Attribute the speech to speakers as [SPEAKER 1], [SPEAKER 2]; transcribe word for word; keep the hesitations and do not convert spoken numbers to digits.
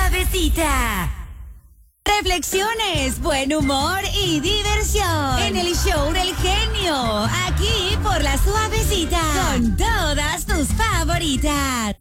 [SPEAKER 1] Suavecita. Reflexiones, buen humor y diversión en el show del genio, aquí por La Suavecita, con todas tus favoritas.